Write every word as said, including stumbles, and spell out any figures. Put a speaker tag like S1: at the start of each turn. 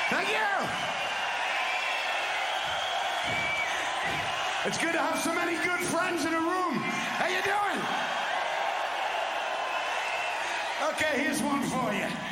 S1: Thank you. It's good to have so many good friends in a room. How you doing? Okay, here's one for you.